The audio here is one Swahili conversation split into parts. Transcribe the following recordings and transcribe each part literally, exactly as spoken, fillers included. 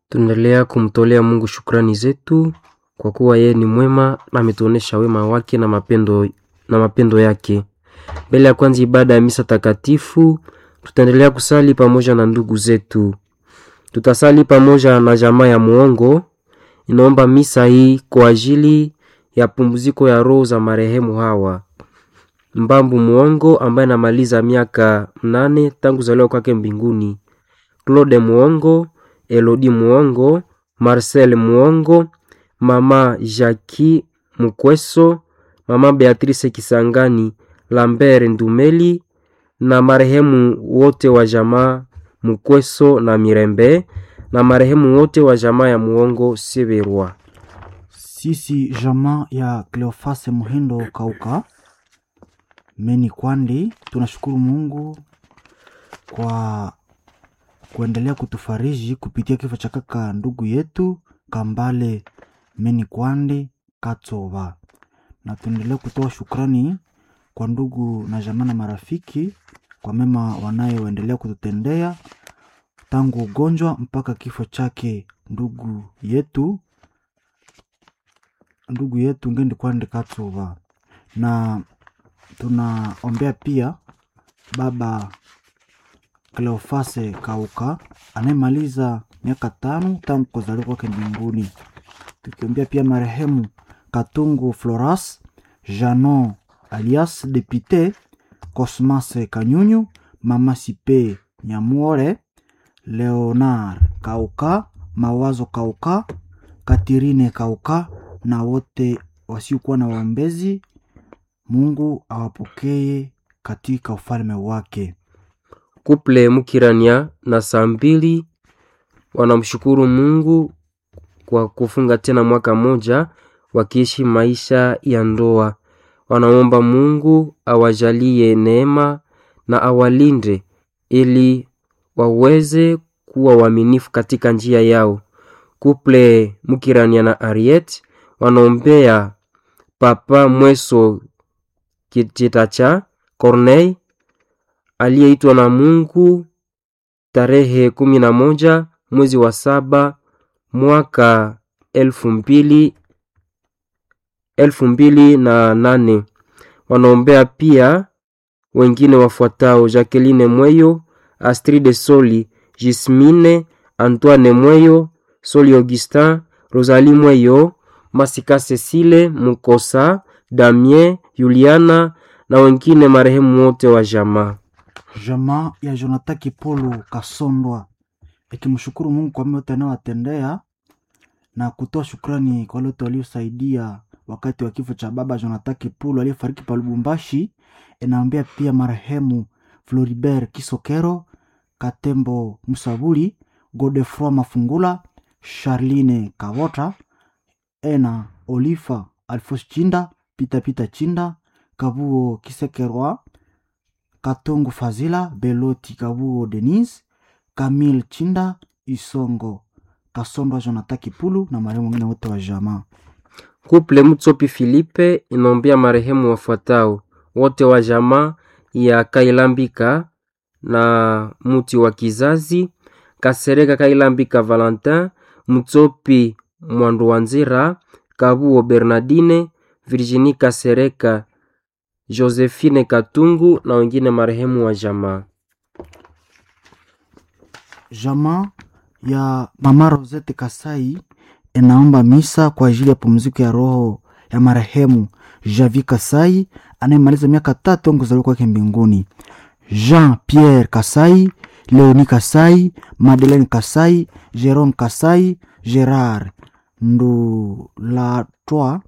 Tunaendelea kumtolea Mungu shukrani zetu kwa kuwa yeye ni mwema na ametuonesha wema wake na mapendo na mapendo yake. Mbele ya kwanza ibada ya misa takatifu, tutaendelea kusali pamoja na ndugu zetu. Tutasali pamoja na jamaa ya Muongo. Inaomba misa hii kwa ajili ya pumziko ya roho za marehemu hawa: Mbambu Muongo ambaye anamaliza miaka nane tangu kuzaliwa kwake mbinguni, Claude Muongo, Elodie Muongo, Marcel Muongo, mama Jackie Mukweso, mama Beatrice Kisangani, Lambert Ndumeli na marehemu wote wa jamaa Mukweso na Mirembe na marehemu wote wa jamaa ya Muongo Severwa. Sisi jamaa ya Cleofase Muhindo Kauka Meni Kwandi tunashukuru Mungu kwa kuendelea kutufariji kupitia kifo cha kaka ndugu yetu Kambale Meni Kwandi Katova, na tuendelea kutoa shukrani kwa ndugu na jamaa na marafiki kwa mema wanayoendelea kututendea tangu ugonjwa mpaka kifo chake ndugu yetu ndugu yetu Ngendi Kwandi Katova. Na tunaombea pia baba Cleofase Kauka anayemaliza miaka tano tangu kuzaliwa kwake mbinguni. Tukiombea pia marehemu Katungu Floras, Janon alias Depute, Cosmas Kanyunyu, mama Sipe Nyamuore, Leonard Kauka, Mawazo Kauka, Katirine Kauka na wote wasiokuwa na waombezi. Mungu awapokee katika ufalme wake. Kuple Mukirania na Sambili wanamshukuru Mungu kwa kufunga tena mwaka moja wakiishi maisha ya ndoa. Wanaomba Mungu awajalie neema na awalinde ili waweze kuwa waaminifu katika njia yao. Kuple Mukirania na Ariet wanaombea Papa Mweso Kititacha Corneille aliyeitwa na Mungu tarehe kumi na moja mwezi wa saba mwaka elfu mbili elfu mbili na nane. Wanaombea pia wengine wafuatao: Jacqueline Mweyo, Astride Soli, Gismine, Antoine Mweyo, Soli Augustin, Rosalie Mweyo, Masika Cecile Mukosa, Damien, Juliana na wengine marehemu wote wa jamaa. Jamaa ya Jonathan Kipolo Kasondwa ikimshukuru Mungu kwa yote anayowatendea na kutoa shukrani kwa wale waliosaidia wakati wa kifo cha baba Jonathan Kipolo aliyefariki pa Lubumbashi. Inaombea pia marehemu Floribert Kisokero, Katembo Musaburi, Godefroy Mafungula, Charline Kavota, Ena Olifa Alfos Chinda, Pita Pita Chinda, Kabuo Kisekerwa, Katongo Fazila, Beloti Kabuo Denise, Camille Chinda, Isongo Kasondwa Jonathan Kipulu na marehemu wengine wote wa jamaa. Kuple Mutsopi Filipe inaombea marehemu wafuatao wote wa jamaa ya Kailambika na Muti wa Kizazi, Kasereka Kailambika Valentin, Mutsopi Mwandu Wanzira, Kabuo Bernardine, Virginie Kasereka, Josephine Katungu na wengine marehemu wa jamaa. Jamaa ya mama Rosette Kasai inaomba misa kwa ajili ya pumziko ya roho ya marehemu Javi Kasai anayemaliza miaka tatu kuzaliwa kwake mbinguni. Jean Pierre Kasai, Leonie Kasai, Madeleine Kasai, Jerome Kasai, Gerard Ndulatwa,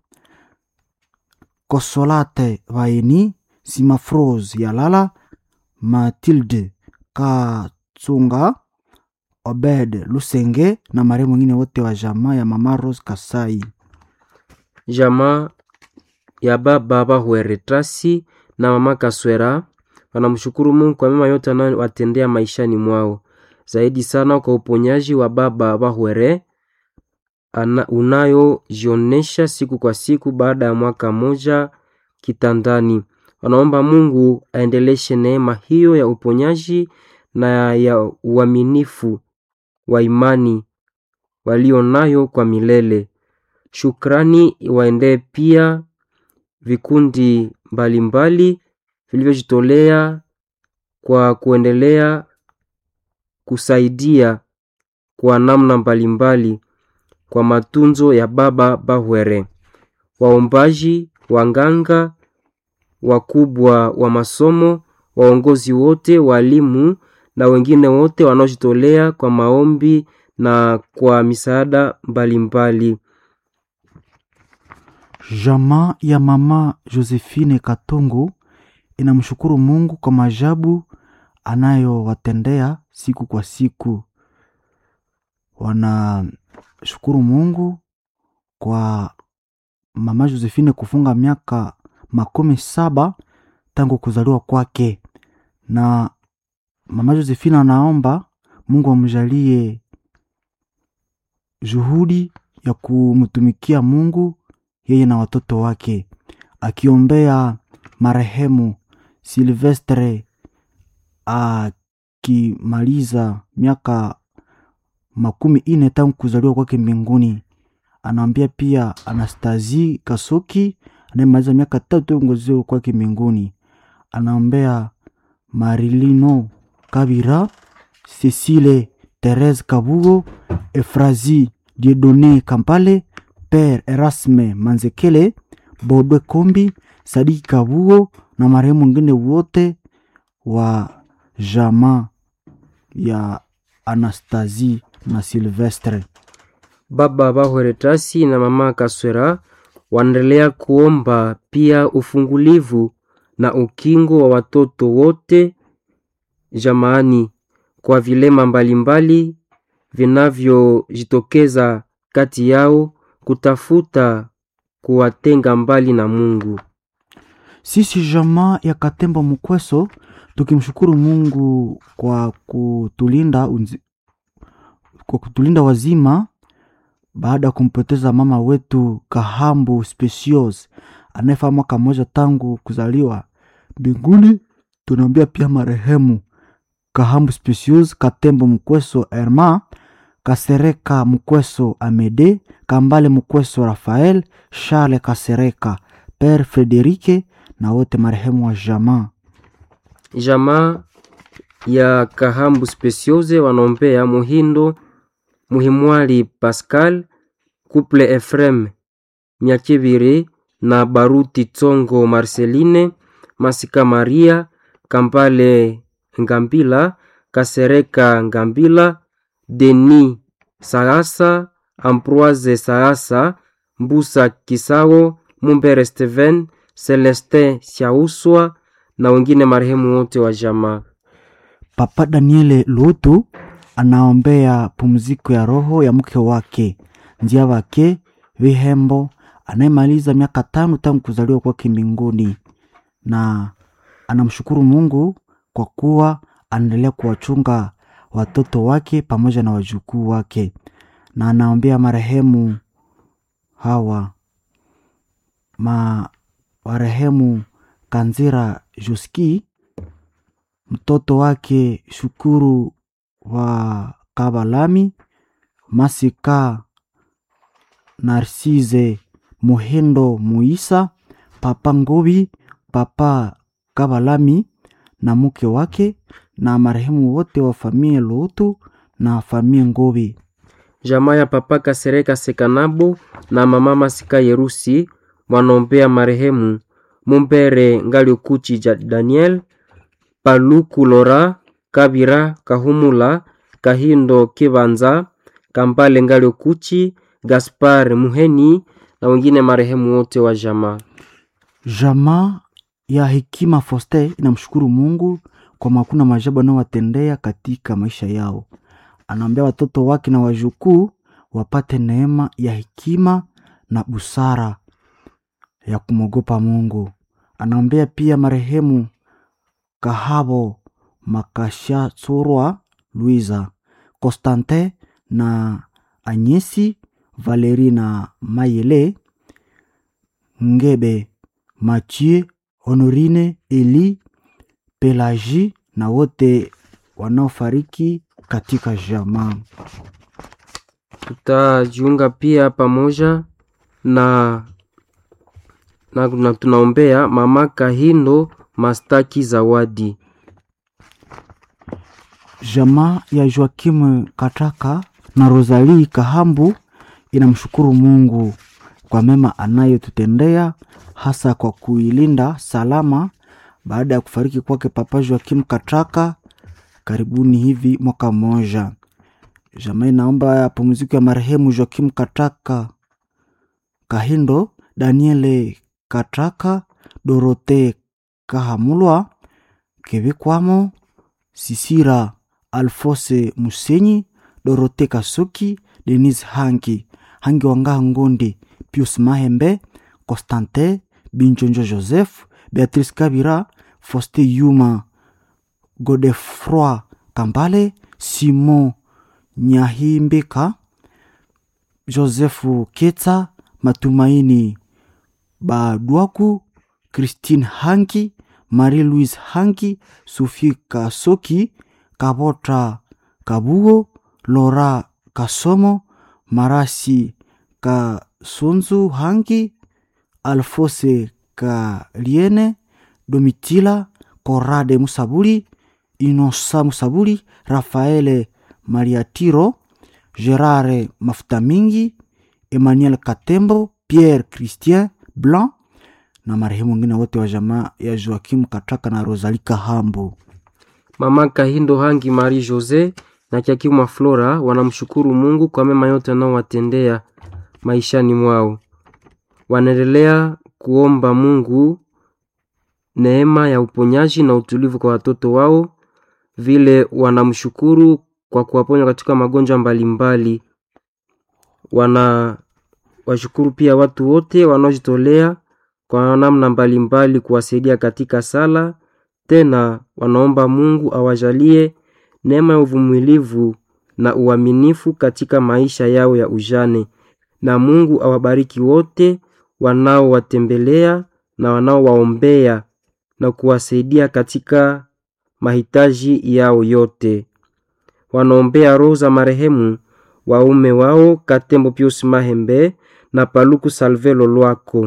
Kosolate Vaini, Simafrose Yalala, Mathilde Katsunga, Obed Lusenge na marehemu wengine wote wa jamaa ya mama Rose Kasai. Jamaa ya baba Bahueretrasi na mama Kaswera wanamshukuru Mungu kwa mema yote anayowatendea maishani mwao, zaidi sana kwa uponyaji wa baba Bahuere unayo jionesha siku kwa siku baada ya mwaka moja kitandani. Wanaomba Mungu aendeleshe neema hiyo ya uponyaji na ya uaminifu wa imani walio nayo kwa milele. Shukrani iwaendee pia vikundi mbalimbali vilivyojitolea kwa kuendelea kusaidia kwa namna mbalimbali kwa matunzo ya baba Bahwere. Waombaji, wanganga, wakubwa wa masomo, waongozi wote, walimu na wengine wote wanaojitolea kwa maombi na kwa misaada mbalimbali. Jamaa ya mama Josephine Katongo inamshukuru Mungu kwa maajabu anayowatendea siku kwa siku. Wanashukuru Mungu kwa mama Josephine kufunga miaka makumi saba tangu kuzaliwa kwake, na mama Josephine anaomba Mungu amjalie juhudi ya kumtumikia Mungu yeye na watoto wake, akiombea marehemu Silvestre akimaliza miaka makumi ine tangu kuzaliwa kwake mbinguni. Anaambia pia Anastasie Kasoki anayemaliza miaka tatu tangu kuzaliwa kwake mbinguni. Anaombea Marilino Kabira, Cecile Therese Kabugo, Efrazi Dieudonné Kampale, Père Erasme Manzekele, Bodwe Kombi, Sadiki Kabugo na marehemu wengine wote wa jamaa ya Anastasie na Silvestre. Baba Bahwere Tasi na mama Kaswera wanaendelea kuomba pia ufungulivu na ukingo wa watoto wote jamaani kwa vilema mbalimbali vinavyojitokeza kati yao, kutafuta kuwatenga mbali na Mungu. Sisi jamaa ya Katembo Mukweso tukimshukuru Mungu kwa kutulinda unzi, kwa kutulinda wazima baada ya kumpoteza mama wetu Kahambu Specious anayefa mwaka mmoja tangu kuzaliwa mbinguni. Tunaombea pia marehemu Kahambu Specious, Katembo Mukweso Erma, Kasereka Mukweso Amede, Kambale Mukweso Rafael, Charles Kasereka, Père Frederike na wote marehemu wa jamaa. Jamaa ya Kahambu Speciose wanaombea Muhindo Muhimwali Pascal, Couple Efrem Myakibiri na Baruti Tsongo Marceline, Masika Maria, Kambale Ngambila, Kasereka Ngambila, Denis Sagasa, Ambroise Sagasa, Mbusa Kisao, Mumbere Steven, Celestin Siauswa na wengine marehemu wote wa jamaa. Papa Daniele Lutu anaombea pumziko ya roho ya mke wake njia wake Vihembo anayemaliza miaka tano tangu kuzaliwa kwake mbinguni, na anamshukuru Mungu kwa kuwa anaendelea kuwachunga watoto wake pamoja na wajukuu wake, na anaombea marehemu hawa ma marehemu Kanzira Joski, mtoto wake Shukuru wa Kabalami, Masika Narcisse Muhindo Muisa, Papa Ngobi, Papa Kabalami na mke wake, na marehemu wote wa familia Lutu na familia Ngobi. Jamaa ya Papa Kasereka Sekanabo na mama Masika Yerusi wanaombea marehemu Mumbere Ngaliokuchi Daniel, Paluku Lora, Kabira Kahumula, Kahindo Kibanza, Kampale Ngaliokuchi, Gaspar Muheni na wengine marehemu wote wa jamaa. Jamaa ya Hekima Foste inamshukuru Mungu kwa makuna maajabu anayowatendea katika maisha yao. Anaambia watoto wake na wajukuu wapate neema ya hekima na busara ya kumogopa Mungu. Anaombea pia marehemu Kahabo Makasha Tsurwa Luiza, Constantin na Anyesi, Valerie na Mayele, Ngebe, Mathieu, Honorine, Eli, Pelagie na wote wanaofariki katika jamaa. Tutajiunga pia pamoja na, na, na tunaombea mama Kahindo Mastaki Zawadi. Jamaa ya Joakim Kataka na Rosalie Kahambu inamshukuru Mungu kwa mema anayotutendea, hasa kwa kuilinda salama baada ya kufariki kwake Papa Joakim Kataka karibuni hivi mwaka mmoja. Jamaa inaomba pumziko ya marehemu Joakim Kataka, Kahindo, Daniele Kataka, Dorote Kahamulwa, Kebekwamo, Sisira Alfose Musenyi, Dorote Kasuki, Denise Hanki, Hangi Wanga Ngondi, Pius Mahembe, Constantin Binjonjo Joseph, Beatrice Kabira, Foste Yuma, Godefroy Kambale, Simon Nyahimbeka, Josefu Ketsa, Matumaini Badwaku, Christine Hanki, Marie-Louise Hanki, Sophie Kasoki, Kabota Kabugo, Laura Kasomo, Marasi Kasonzu Hanki, Alfose Kaliene, Domitila Korade Musabuli, Inosa Musabuli, Rafaele Mariatiro, Gerare Mafutamingi, Emmanuel Katembo, Pierre Christian Blanc na marehemu wengine wote wa jamaa ya Joakim Kataka na Rosalie Kahambu. Mama Kahindo Hangi Marie Jose na Kiakimwa Flora wanamshukuru Mungu kwa mema yote anaowatendea maishani mwao. Wanaendelea kuomba Mungu neema ya uponyaji na utulivu kwa watoto wao, vile wanamshukuru kwa kuwaponya katika magonjwa mbalimbali. Wana washukuru pia watu wote wanaojitolea kwa namna mbalimbali kuwasaidia katika sala. Tena wanaomba Mungu awajalie neema ya uvumilivu na uaminifu katika maisha yao ya ujane, na Mungu awabariki wote wanaowatembelea na wanaowaombea na kuwasaidia katika mahitaji yao yote. Wanaombea roho za marehemu waume wao Katembo Pius Mahembe na Paluku Salvelo Lwako.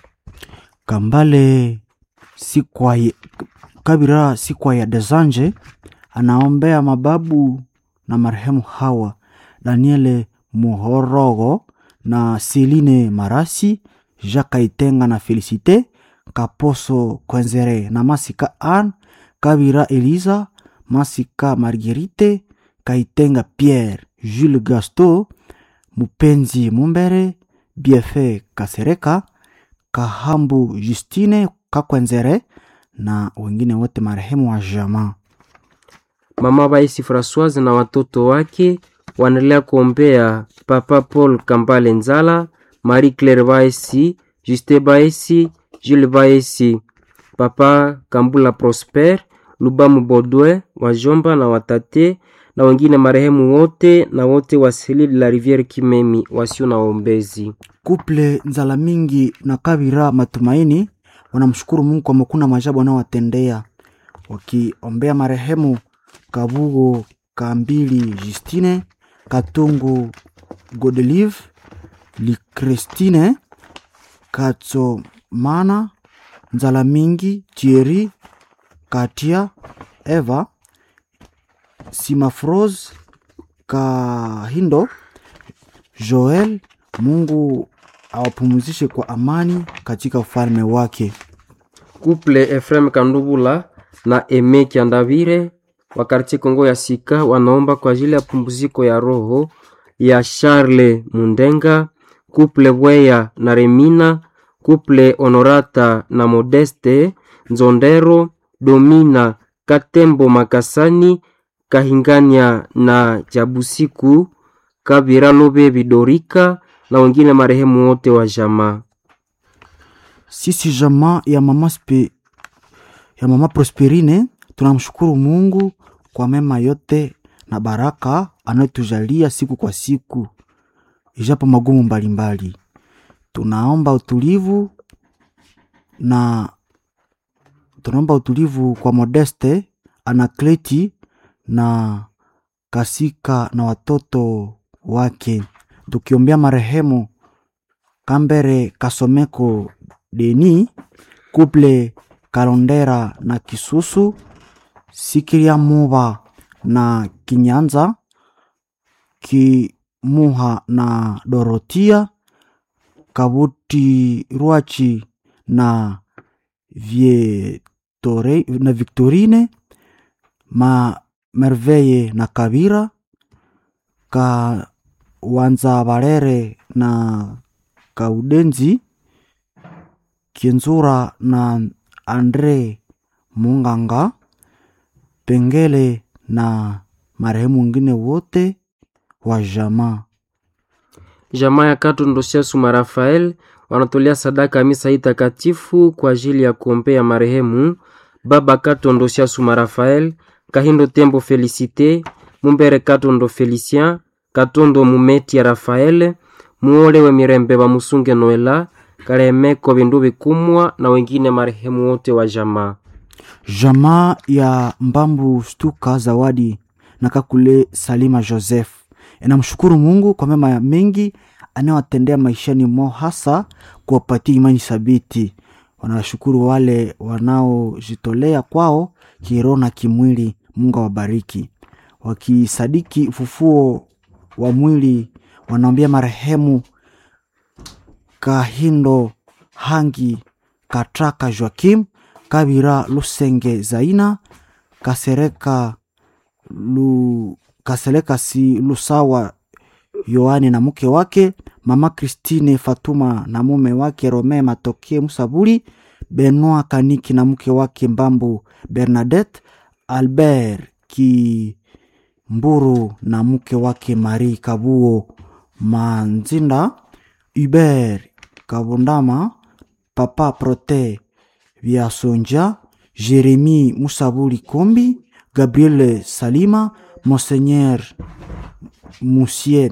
Kambale Sikwa Kabira Sikwa ya Dezanje anaombea mababu na marehemu hawa Daniele Muhorogo na Celine Marasi, Jacques Itenga na Felicite Kaposo Kwenzere na Masika Anne, Kabira Eliza, Masika Marguerite, Kaitenga Pierre, Jules Gasto, Mupenzi Mumbere, Biefe Kasereka, Kahambu Justine Kakwenzere na wengine wote marehemu wa jamaa. Mama Baisi Françoise na watoto wake wanaendelea kuombea Papa Paul Kambale Nzala, Marie Claire Baisi, Juste Baisi, Jules Baisi, Papa Kambula Prosper, Lubamu Bodwe, wajomba na watate na wengine marehemu wote na wote wasili la Riviere Kimemi wasio na ombezi. Couple Nzala Mingi na Kabira Matumaini wanamshukuru Mungu kwa makuna majabu anayowatendea, wakiombea marehemu Kabugo Kambili Justine, Katungu Godelive, Likristine, Katso Mana, Nzala Mingi, Thierry, Katia, Eva, Simafroz, Kahindo, Joel. Mungu awapumzishe kwa amani katika ufalme wake. Couple Efrem Kandubula na Eme Kiandavire wa quartier Kongo ya Sika wanaomba kwa ajili ya pumziko ya roho ya Charles Mundenga, couple Bweya na Remina, couple Honorata na Modeste Nzondero, Domina Katembo Makasani, Kahingania na Jabusiku, Kabira Lobe Bidorika na wengine marehemu wote wa jamaa. Sisi jamaa ya mama spe, ya mama Prosperine tunamshukuru Mungu kwa mema yote na baraka anayotujalia siku kwa siku, ijapo magumu mbalimbali. Tunaomba utulivu na tunaomba utulivu kwa Modeste, Anakleti na Kasika na watoto wake, tukiombea marehemu Kambere Kasomeko Deni, Kuple Kalondera na Kisusu, Sikiria Muba na Kinyanza, Kimuha na Dorotia, Kabuti Ruachi na Vietore, na Victorine, Ma Merveille na Kabira, Ka Wanza Barere na Kaudenzi, Kienzura na Andre Munganga, Pengele na marehemu wengine wote wa jamaa. Jamaa ya Katondo Siasuma Rafael wanatolea sadaka misa hii takatifu kwa ajili ya kuombea marehemu Baba Katondo Siasuma Rafael, Kahindo Tembo Felicite, Mumbere Katondo Felicien, Katondo Mumeti ya Rafael, Muole we Mirembe wa Musunge Noela, Karemeko Bindu Bikumwa na wengine marehemu wote wa jamaa. Jamaa ya Mbambu Stuka Zawadi na Kakule Salima Joseph inamshukuru Mungu kwa mema mengi anayowatendea maishani mwao, hasa kuwapatia imani thabiti. Wanashukuru wale wanaojitolea kwao kiroho na kimwili. Mungu awabariki. Wakisadiki ufufuo wa mwili, wanaombea marehemu Kahindo Hangi Katraka Joakim, Kabira Lusenge Zaina, Kasereka Lu Kaseleka si Lusawa Yohane na mke wake, Mama Christine Fatuma na mume wake Rome Matoke Musabuli, Benoit Kaniki na mke wake Mbambu Bernadette, Albert Kimburu na mke wake Marie Kabuo Manzinda, Hubert Kabundama, Papa Prote Biasonja, Jeremy Musabuli Kombi, Gabriel Salima, Monseigneur Monsieur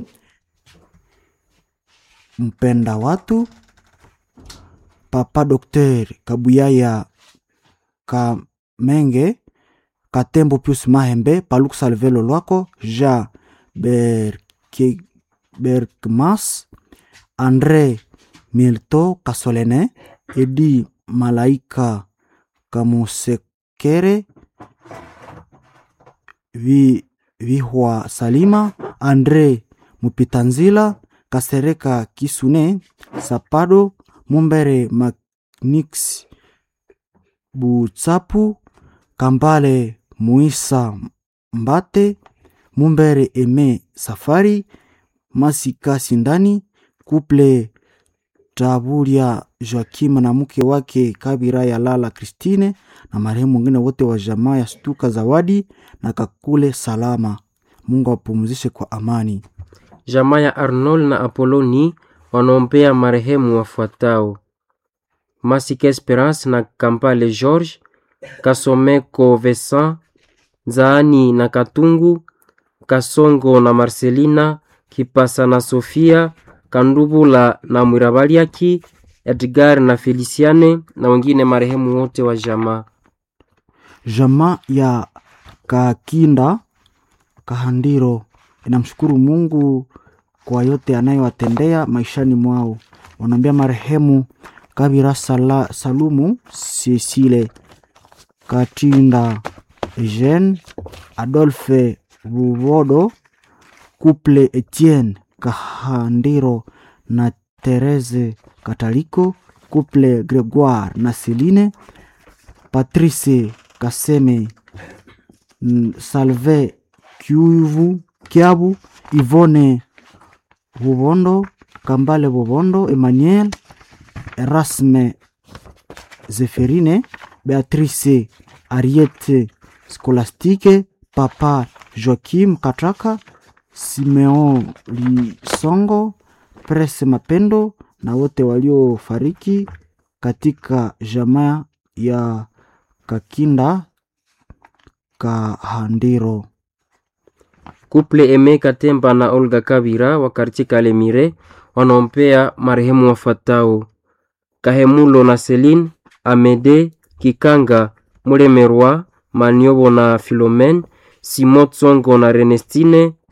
Mpenda Watu, Papa Docteur Kabuyaya Kamenge, Katembo Pius Mahembe, Paluk Salvelo Lwako, Ja Berke, Berkmas, André Milto Kasolene, Edi Malaika Kamusekere, Vi Vihwa Salima, Andre Mupitanzila, Kasereka Kisune, Sapado, Mumbere Magnix Butsapu, Kambale Muisa Mbate, Mumbere Eme Safari, Masika Sindani, Kuple Taburia Joakim na mke wake Kabira ya Lala Christine na marehemu wengine wote wa jamaa ya Stuka Zawadi na Kakule Salama. Mungu apumzishe kwa amani. Jamaa ya Arnold na Apoloni wanaombea marehemu wafuatao: Masika Esperance na Kampale George, Kasomeko Vincent, Zaani na Katungu, Kasongo na Marcelina, Kipasa na Sofia, Kandubula na Mwirabaliaki, Edgar na Feliciane na wengine marehemu wote wa jamaa. Jamaa ya Kakinda Kahandiro inamshukuru Mungu kwa yote anayowatendea maishani mwao. Wanaombea marehemu Kabira Sala, Salumu Cecile, Katinda Jean, Adolphe Buvodo, Couple Etienne Kahandiro na Therese Kataliko, Couple Gregoire na Celine, Patrice Kaseme, Salve Kiuvu Kiabu, Yvonne Bubondo, Kambale Bubondo, Emmanuel, Erasme Zeferine, Beatrice Ariette Scolastique, Papa Joachim Katraka, Simeon Lisongo, Presse Mapendo na wote waliofariki katika jamaa ya Kakinda Kahandiro. Couple Eme Katemba na Olga Kabira wa quartier Kalemire wanaombea marehemu wafuatao: Kahemulo na Celine, Amede Kikanga, Mulemerwa, Maniobo na Philomene, Simon Tsongo na Renestine,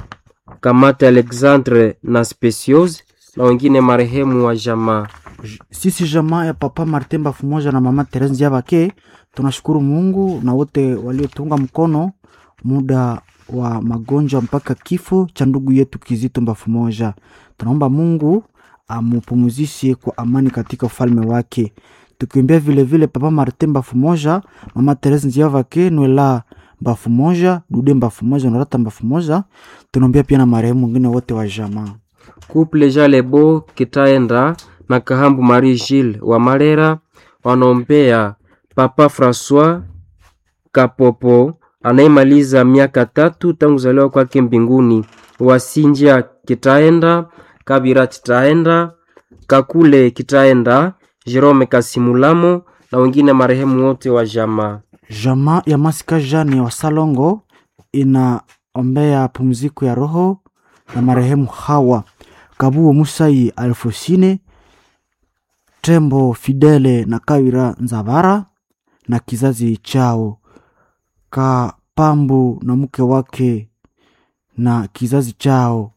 Kamate Alexandre na Speciose na wengine marehemu wa jamaa. Sisi jamaa ya Papa Martin Bafumoja na Mama Teresa Nziabake tunashukuru Mungu na wote waliotunga mkono muda wa magonjwa mpaka kifo cha ndugu yetu Kizito Bafumoja. Tunaomba Mungu amupumzishe kwa amani katika ufalme wake. Tukimbia vile vile Papa Martin Bafumoja, Mama Teresa Nziabake, Nwela Bafumoja, Dude Bafumoja na Rata Bafumoja. Tunaombea pia na marehemu wengine wote wa jamaa. Couple Jalebo Kitaenda na Kahambu Marie Gilles wa Malera wanaombea Papa François Kapopo anayemaliza miaka tatu tangu kuzaliwa kwake mbinguni, Wasinjia Kitaenda, Kabira Kitaenda, Kakule Kitaenda, Jerome Kasimulamo na wengine marehemu wote wa jamaa. Jamaa ya Masika Jane wa Salongo inaombea pumziko ya roho na marehemu hawa: Kabuo Musai Alfosine, Tembo Fidele na Kawira Nzabara na kizazi chao, Kapambu na mke wake na kizazi chao,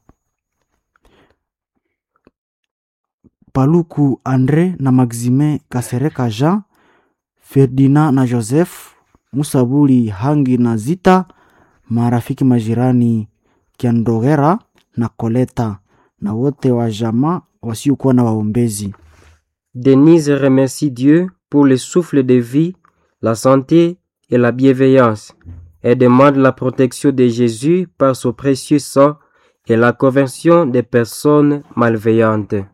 Paluku Andre na Maxime Kasereka Jean, Ferdinand na Joseph, Musabuli Hangi na Zita, marafiki majirani Kiandogera na Koleta na wote wa jamaa wasiokuwa na waombezi. Denise remercie Dieu pour le souffle de vie, la santé et la bienveillance. Elle demande la protection de Jésus par son précieux sang et la conversion des personnes malveillantes.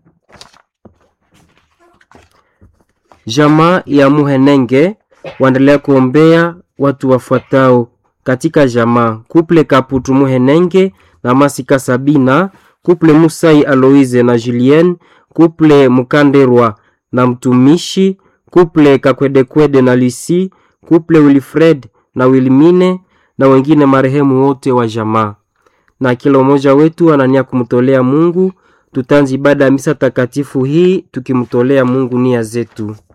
Jamaa ya Muhenenge waendelea kuombea watu wafuatao katika jamaa: Couple Kaputu Muhenenge na Masika Sabina, Couple Musai Aloise na Julienne, Couple Mukanderwa na mtumishi, Couple Kakwedekwede na Lucy, Couple Wilfred na Wilmine na wengine marehemu wote wa jamaa. Na kila mmoja wetu anania kumtolea Mungu. Tutanzi ibada ya misa takatifu hii tukimtolea Mungu nia zetu.